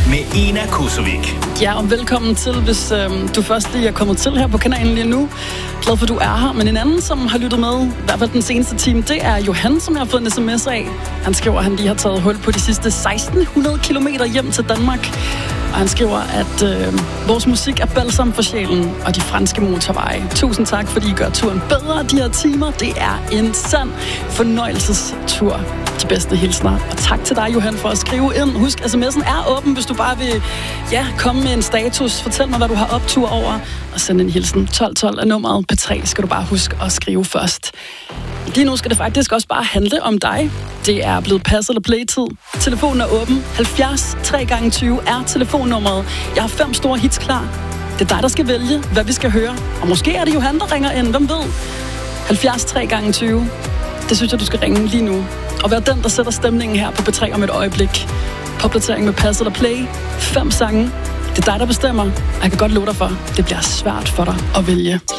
med Ina Kosovik. Ja, og velkommen til, hvis du først lige er kommet til her på kanalen lige nu. Glad for, at du er her. Men en anden, som har lyttet med, i hvert fald den seneste time, det er Johan, som jeg har fået en sms af. Han skriver, at han lige har taget hul på de sidste 1600 kilometer hjem til Danmark. Og han skriver, at vores musik er balsam for sjælen og de franske motorveje. Tusind tak, fordi I gør turen bedre de her timer. Det er en sand fornøjelsestur. De bedste hilsner. Og tak til dig, Johan, for at skrive ind. Husk, sms'en er åben, hvis du bare vil komme med en status. Fortæl mig, hvad du har optur over. Og send en hilsen. 1212 er nummeret. P3 skal du bare huske at skrive først. Lige nu skal det faktisk også bare handle om dig. Det er blevet pass eller play-tid. Telefonen er åben. 70 3x20 er telefonnummeret. Jeg har 5 store hits klar. Det er dig, der skal vælge, hvad vi skal høre. Og måske er det Johan, der ringer ind. Hvem ved? 70 3x20. Det synes jeg, du skal ringe lige nu. Og vær den, der sætter stemningen her på P3 om et øjeblik. Popdatering med pass eller play. 5 sange. Det er dig, der bestemmer. Jeg kan godt love dig for, det bliver svært for dig at vælge.